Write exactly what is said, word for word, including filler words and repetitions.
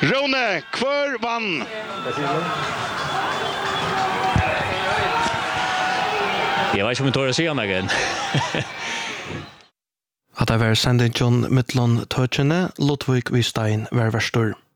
Rone, kvar vann. Jag vet inte om jag tar att säga något. At det var sendingen John Midtland Tøtjene, Ludvig Wistein var verstor.